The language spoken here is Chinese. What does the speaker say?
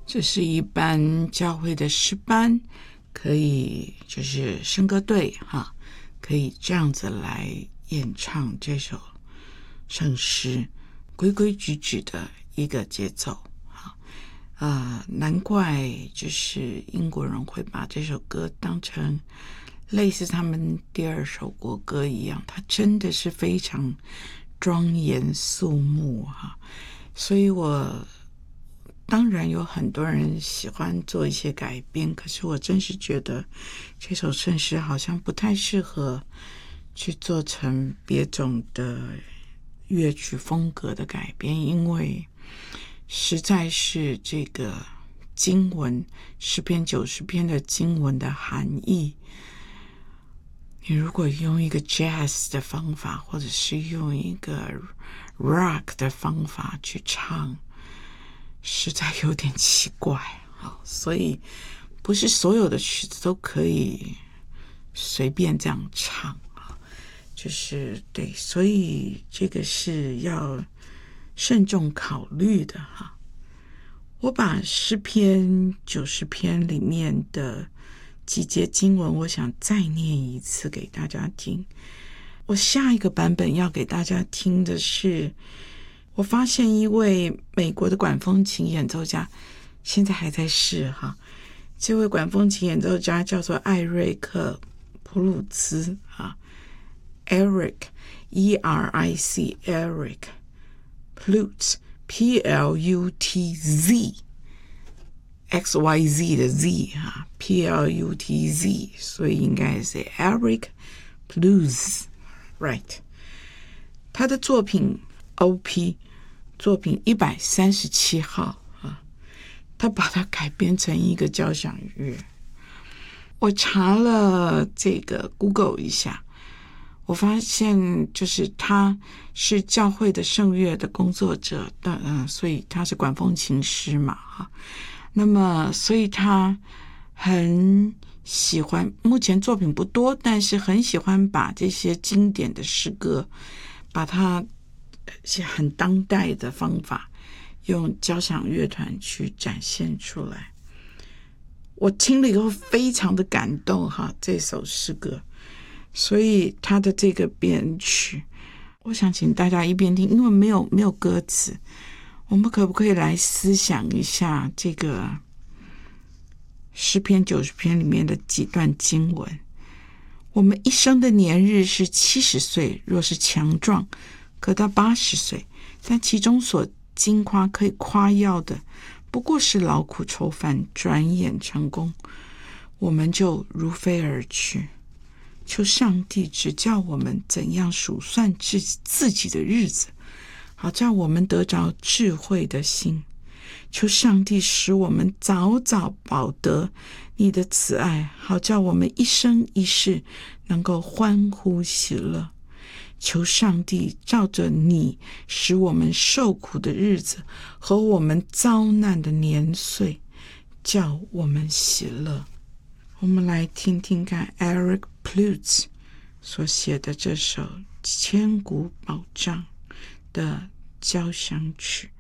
这是一般教会的诗班，可以就是圣歌队可以这样子来演唱这首圣诗，规规矩矩的一个节奏难怪就是英国人会把这首歌当成类似他们第二首国歌一样，它真的是非常庄严肃穆所以我当然有很多人喜欢做一些改编，可是我真是觉得这首圣诗好像不太适合去做成别种的乐曲风格的改编，因为实在是这个经文诗篇90篇的经文的含义，你如果用一个 jazz 的方法，或者是用一个 rock 的方法去唱，实在有点奇怪所以不是所有的曲子都可以随便这样唱就是对，所以这个是要慎重考虑的我把诗篇90篇里面的几节经文，我想再念一次给大家听。我下一个版本要给大家听的是，我发现一位美国的管风琴演奏家，现在还在世这位管风琴演奏家叫做艾瑞克·普鲁兹Eric E-R-I-C Eric Plutz P-L-U-T-Z XYZ 的 Z P-L-U-T-Z 所以应该是 Eric Plutz Right 他的作品 OP 作品137号他把它改编成一个交响乐。我查了这个 Google 一下，我发现就是他是教会的圣乐的工作者所以他是管风琴师嘛那么所以他很喜欢，目前作品不多，但是很喜欢把这些经典的诗歌把它很当代的方法用交响乐团去展现出来。我听了以后非常的感动这首诗歌，所以他的这个编曲我想请大家一边听，因为没有歌词，我们可不可以来思想一下这个诗篇90篇里面的几段经文。我们一生的年日是70岁，若是强壮可到80岁，但其中所经夸可以夸耀的不过是劳苦愁烦，转眼成功，我们就如飞而去。求上帝指教我们怎样数算自己的日子，好叫我们得着智慧的心。求上帝使我们早早饱得你的慈爱，好叫我们一生一世能够欢呼喜乐。求上帝照着你使我们受苦的日子和我们遭难的年岁，叫我们喜乐。我们来听听看 Eric Plutz 所写的这首千古保障的交响曲。